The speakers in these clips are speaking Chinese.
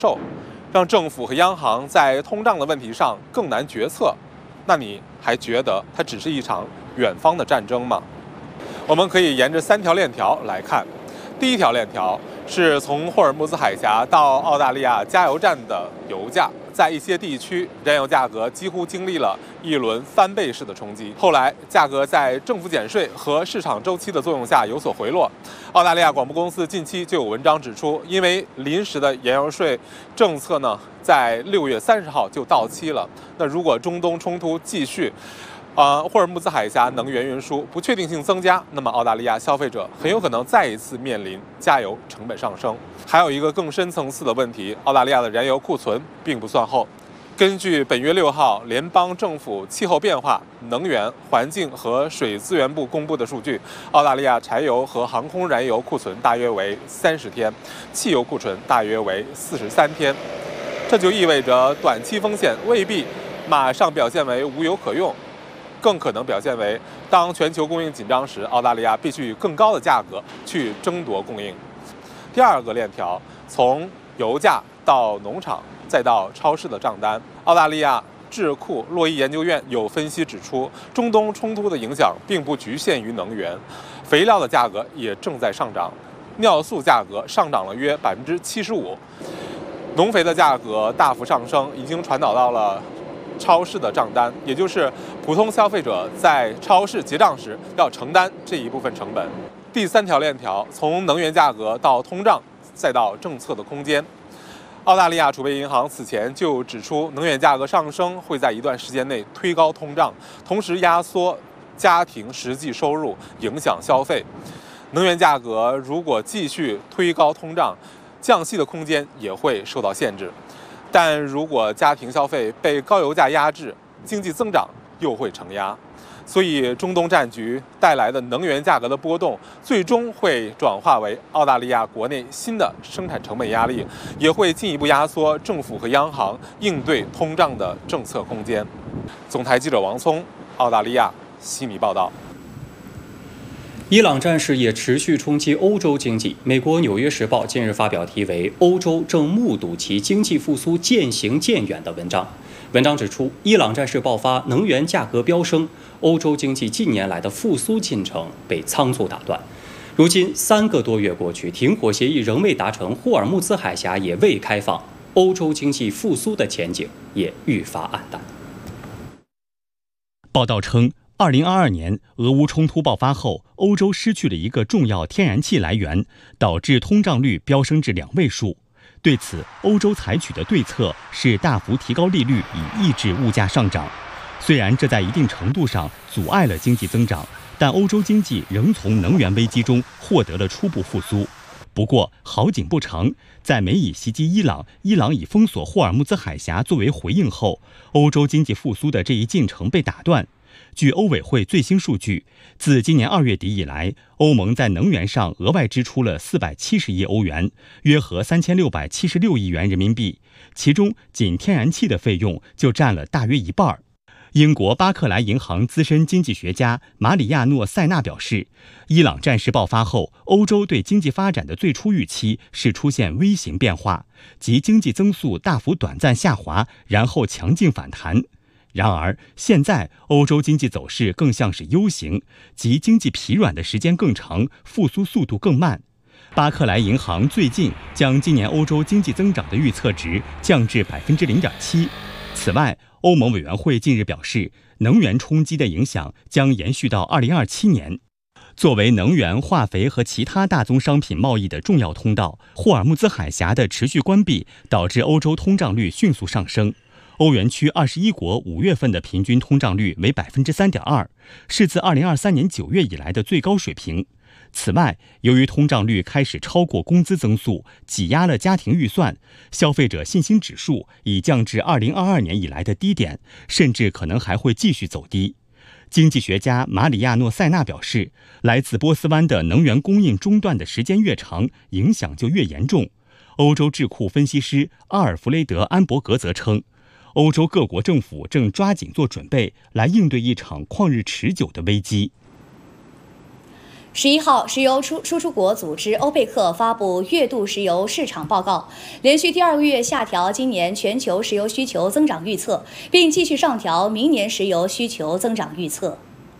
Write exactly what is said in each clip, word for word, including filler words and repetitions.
受，让政府和央行在通胀的问题上更难决策，那你还觉得它只是一场远方的战争吗？我们可以沿着三条链条来看。第一条链条是从霍尔木兹海峡到澳大利亚加油站的油价，在一些地区，燃油价格几乎经历了一轮翻倍式的冲击。后来，价格在政府减税和市场周期的作用下有所回落。澳大利亚广播公司近期就有文章指出，因为临时的燃油税政策呢，在六月三十号就到期了。那如果中东冲突继续，呃，霍尔木兹海峡能源运输不确定性增加，那么澳大利亚消费者很有可能再一次面临加油成本上升。还有一个更深层次的问题，澳大利亚的燃油库存并不算厚。根据本月六号联邦政府气候变化、能源、环境和水资源部公布的数据，澳大利亚柴油和航空燃油库存大约为三十天，汽油库存大约为四十三天。这就意味着短期风险未必马上表现为无油可用。更可能表现为，当全球供应紧张时，澳大利亚必须以更高的价格去争夺供应。第二个链条，从油价到农场，再到超市的账单。澳大利亚智库洛伊研究院有分析指出，中东冲突的影响并不局限于能源，肥料的价格也正在上涨，尿素价格上涨了约百分之七十五，农肥的价格大幅上升，已经传导到了超市的账单，也就是普通消费者在超市结账时要承担这一部分成本。第三条链条，从能源价格到通胀，再到政策的空间。澳大利亚储备银行此前就指出，能源价格上升会在一段时间内推高通胀，同时压缩家庭实际收入，影响消费。能源价格如果继续推高通胀，降息的空间也会受到限制。但如果家庭消费被高油价压制，经济增长又会承压，所以中东战局带来的能源价格的波动，最终会转化为澳大利亚国内新的生产成本压力，也会进一步压缩政府和央行应对通胀的政策空间。总台记者王聪，澳大利亚悉尼报道。 伊朗战事也持续冲击欧洲经济。美国《纽约时报》近日发表题为《欧洲正目睹其经济复苏渐行渐远》的文章。文章指出，伊朗战事爆发，能源价格飙升，欧洲经济近年来的复苏进程被仓促打断。如今三个多月过去，停火协议仍未达成，霍尔木兹海峡也未开放，欧洲经济复苏的前景也愈发暗淡。 报道称，二零二二年俄乌冲突爆发后，欧洲失去了一个重要天然气来源，导致通胀率飙升至两位数。对此，欧洲采取的对策是大幅提高利率，以抑制物价上涨。虽然这在一定程度上阻碍了经济增长，但欧洲经济仍从能源危机中获得了初步复苏。不过好景不长，在美以袭击伊朗，伊朗以封锁霍尔木兹海峡作为回应后，欧洲经济复苏的这一进程被打断。据欧委会最新数据，自今年二月底以来，欧盟在能源上额外支出了四百七十亿欧元，约合三千六百七十六亿元人民币，其中仅天然气的费用就占了大约一半。英国巴克莱银行资深经济学家马里亚诺·塞纳表示，伊朗战事爆发后，欧洲对经济发展的最初预期是出现 V 型变化，即经济增速大幅短暂下滑，然后强劲反弹。然而，现在欧洲经济走势更像是 U 型，即经济疲软的时间更长，复苏速度更慢。巴克莱银行最近将今年欧洲经济增长的预测值降至 百分之零点七。此外，欧盟委员会近日表示，能源冲击的影响将延续到二零二七年。作为能源、化肥和其他大宗商品贸易的重要通道，霍尔木兹海峡的持续关闭导致欧洲通胀率迅速上升。欧元区二十一国五月份的平均通胀率为 百分之三点二， 是自二零二三年九月以来的最高水平。此外，由于通胀率开始超过工资增速，挤压了家庭预算，消费者信心指数已降至二零二二年以来的低点，甚至可能还会继续走低。经济学家马里亚诺·塞纳表示，来自波斯湾的能源供应中断的时间越长，影响就越严重。欧洲智库分析师阿尔弗雷德·安伯格则称，欧洲各国政府正抓紧做准备，来应对一场旷日持久的危机。 十一号，石油出输出国组织欧佩克发布月度石油市场报告，连续第二个月下调今年全球石油需求增长预测，并继续上调明年石油需求增长预测。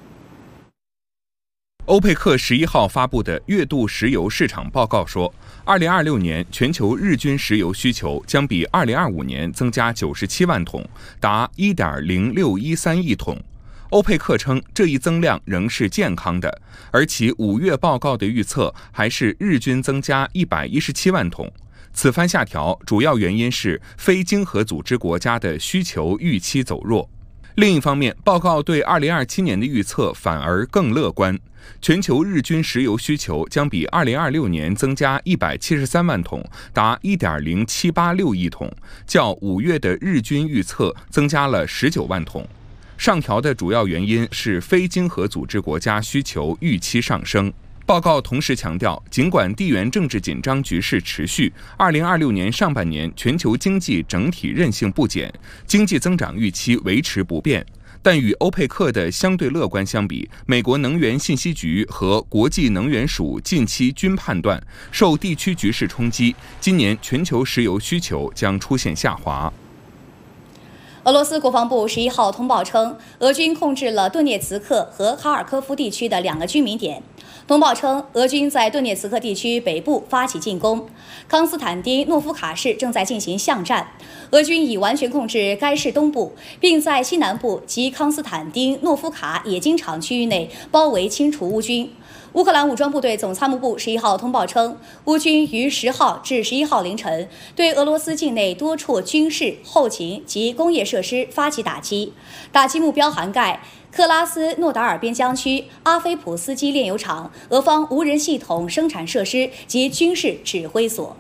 欧佩克十一号发布的月度石油市场报告说，二零二六年全球日均石油需求将比二零二五年增加九十七万桶，达一点零六一三亿桶。欧佩克称，这一增量仍是健康的，而其五月报告的预测还是日均增加一百一十七万桶。此番下调主要原因是非经合组织国家的需求预期走弱。另一方面，报告对二零二七年的预测反而更乐观，全球日均石油需求将比二零二六年增加一百七十三万桶，达一点零七八六亿桶，较五月的日均预测增加了十九万桶。上调的主要原因是非经合组织国家需求预期上升。报告同时强调，尽管地缘政治紧张局势持续，二零二六年上半年全球经济整体韧性不减，经济增长预期维持不变。但与欧佩克的相对乐观相比，美国能源信息局和国际能源署近期均判断，受地区局势冲击，今年全球石油需求将出现下滑。 俄罗斯国防部十一号通报称，俄军控制了顿涅茨克和哈尔科夫地区的两个居民点。通报称，俄军在顿涅茨克地区北部发起进攻，康斯坦丁诺夫卡市正在进行巷战。俄军已完全控制该市东部，并在西南部及康斯坦丁诺夫卡冶金厂区域内包围清除乌军。乌克兰武装部队总参谋部十一号通报称，乌军于十号至十一号凌晨对俄罗斯境内多处军事、后勤及工业设施发起打击，打击目标涵盖克拉斯诺达尔边疆区阿菲普斯基炼油厂、俄方无人系统生产设施及军事指挥所。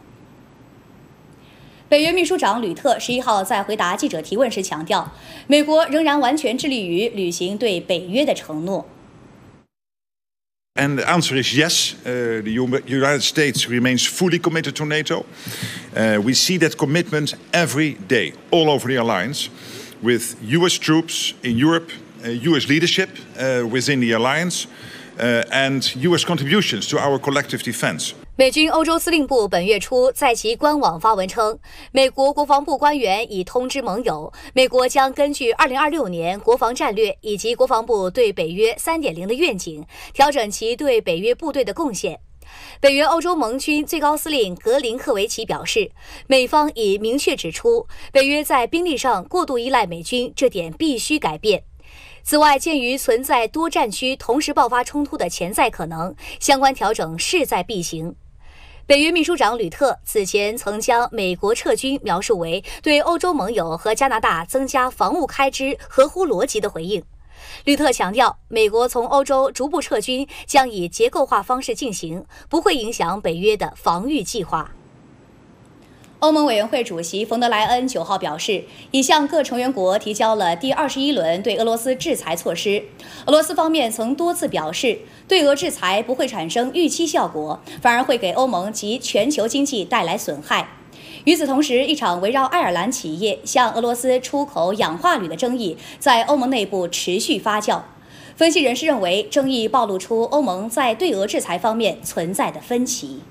北约秘书长吕特十一号在回答记者提问时强调，美国仍然完全致力于履行对北约的承诺。 And the answer is yes. Uh, the United States remains fully committed to NATO. Uh, we see that commitment every day, all over the alliance, with U S troops in Europe, uh, U S leadership uh, within the alliance, uh, and U S contributions to our collective defense. 美军欧洲司令部本月初在其官网发文称，美国国防部官员已通知盟友，美国将根据二零二六年国防战略以及国防部对北约 三点零 的愿景，调整其对北约部队的贡献。北约欧洲盟军最高司令格林克维奇表示，美方已明确指出，北约在兵力上过度依赖美军，这点必须改变。此外，鉴于存在多战区同时爆发冲突的潜在可能，相关调整势在必行。北约秘书长吕特此前曾将美国撤军描述为对欧洲盟友和加拿大增加防务开支合乎逻辑的回应。吕特强调，美国从欧洲逐步撤军将以结构化方式进行，不会影响北约的防御计划。欧盟委员会主席冯德莱恩九号表示，已向各成员国提交了第二十一轮对俄罗斯制裁措施。俄罗斯方面曾多次表示，对俄制裁不会产生预期效果，反而会给欧盟及全球经济带来损害。与此同时，一场围绕爱尔兰企业向俄罗斯出口氧化铝的争议在欧盟内部持续发酵。分析人士认为，争议暴露出欧盟在对俄制裁方面存在的分歧。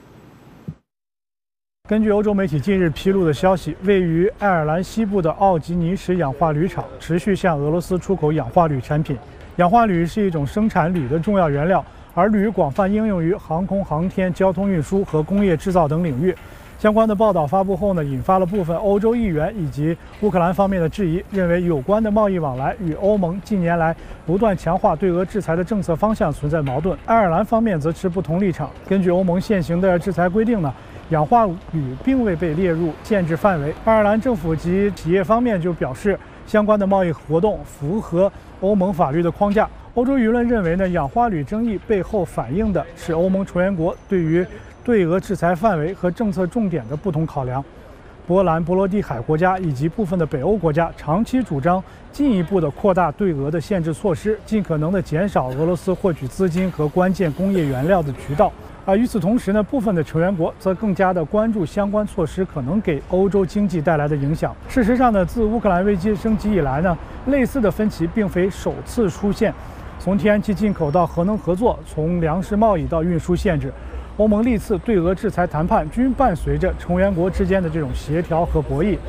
根据欧洲媒体近日披露的消息，位于爱尔兰西部的奥吉尼什氧化铝厂持续向俄罗斯出口氧化铝产品。氧化铝是一种生产铝的重要原料，而铝广泛应用于航空航天、交通运输和工业制造等领域。相关的报道发布后呢，引发了部分欧洲议员以及乌克兰方面的质疑，认为有关的贸易往来与欧盟近年来不断强化对俄制裁的政策方向存在矛盾。爱尔兰方面则持不同立场。根据欧盟现行的制裁规定呢，氧化铝并未被列入限制范围。爱尔兰政府及企业方面就表示，相关的贸易活动符合欧盟法律的框架。欧洲舆论认为呢，氧化铝争议背后反映的是欧盟成员国对于对俄制裁范围和政策重点的不同考量。波兰、波罗的海国家以及部分的北欧国家长期主张进一步的扩大对俄的限制措施，尽可能的减少俄罗斯获取资金和关键工业原料的渠道。而与此同时呢，部分的成员国则更加的关注相关措施可能给欧洲经济带来的影响。事实上呢，自乌克兰危机升级以来呢，类似的分歧并非首次出现。 从天然气进口到核能合作，从粮食贸易到运输限制，欧盟历次对俄制裁谈判均伴随着成员国之间的这种协调和博弈。